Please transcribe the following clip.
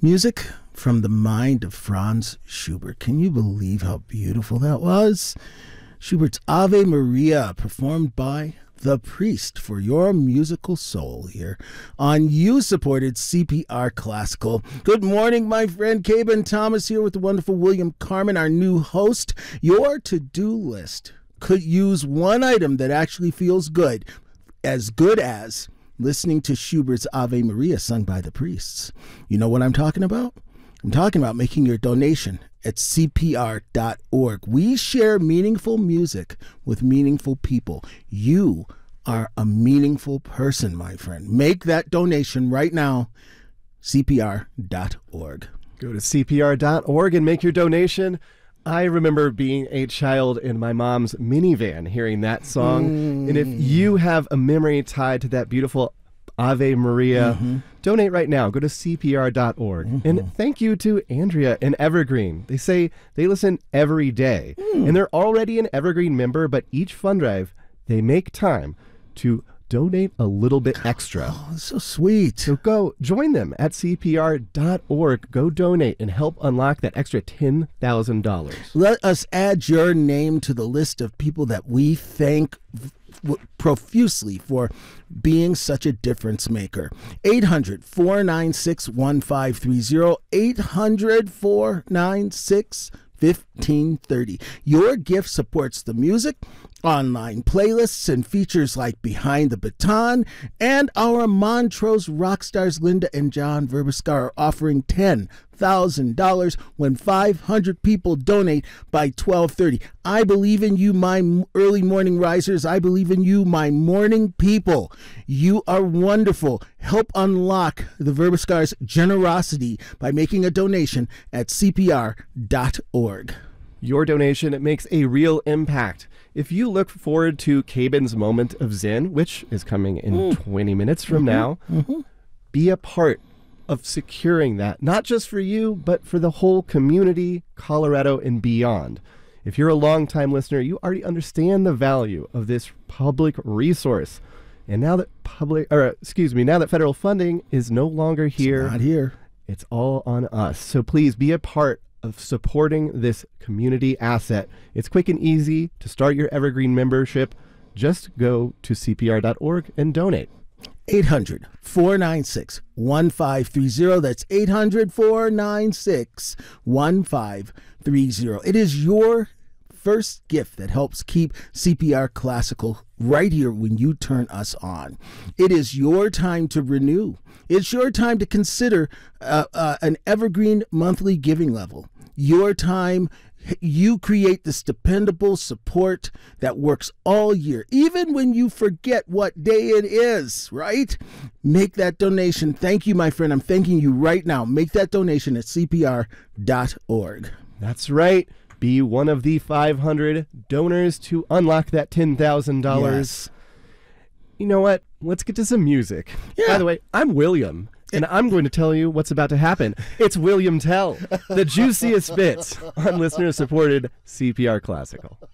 Music from the mind of Franz Schubert. Can you believe how beautiful that was? Schubert's Ave Maria, performed by The Priest for your musical soul here on you-supported CPR Classical. Good morning, my friend. Caben Thomas here with the wonderful William Carmen, our new host. Your to-do list could use one item that actually feels good as listening to Schubert's Ave Maria sung by the priests. You know what I'm talking about? I'm talking about making your donation at CPR.org. We share meaningful music with meaningful people. You are a meaningful person, my friend. Make that donation right now, CPR.org. Go to CPR.org and make your donation. I remember being a child in my mom's minivan hearing that song. And if you have a memory tied to that beautiful Ave Maria, donate right now. Go to CPR.org. And thank you to Andrea and Evergreen. They say they listen every day. And they're already an Evergreen member, but each fund drive, they make time to donate a little bit extra. Oh, that's so sweet. So go join them at CPR.org. Go donate and help unlock that extra $10,000. Let us add your name to the list of people that we thank profusely for being such a difference maker. 800-496-1530. 800-496-1530. Your gift supports the music, online playlists, and features like Behind the Baton, and our Montrose rock stars Linda and John Verbisker are offering $10,000 when 500 people donate by 12:30. I believe in you, my early morning risers. I believe in you, my morning people. You are wonderful. Help unlock the Verbiskars' generosity by making a donation at CPR.org. Your donation, it makes a real impact. If you look forward to Caben's Moment of Zen, which is coming in 20 minutes from now, be a part of securing that, not just for you, but for the whole community, Colorado, and beyond. If you're a longtime listener, you already understand the value of this public resource. And now that now that federal funding is no longer here, It's not here. It's all on us. So please be a part of supporting this community asset. It's quick and easy to start your Evergreen membership. Just go to CPR.org and donate. 800-496-1530. That's 800-496-1530. It is your first gift that helps keep CPR Classical right here when you turn us on. It is your time to renew. It's your time to consider an Evergreen monthly giving level. Your time. You create this dependable support that works all year, even when you forget what day it is, right? Make that donation. Thank you, my friend. I'm thanking you right now. Make that donation at CPR.org. That's right. Be one of the 500 donors to unlock that $10,000. Yes. You know what? Let's get to some music. Yeah. By the way, I'm William, and I'm going to tell you what's about to happen. It's William Tell, the juiciest bits on listener-supported CPR Classical.